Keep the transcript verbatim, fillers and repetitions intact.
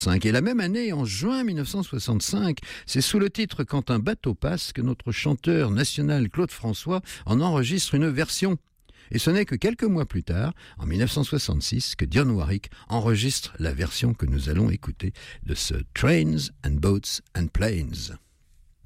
Et la même année, en juin mille neuf cent soixante-cinq, c'est sous le titre « Quand un bateau passe » que notre chanteur national Claude François en enregistre une version. Et ce n'est que quelques mois plus tard, en mille neuf cent soixante-six, que Dionne Warwick enregistre la version que nous allons écouter de ce « Trains and Boats and Planes ».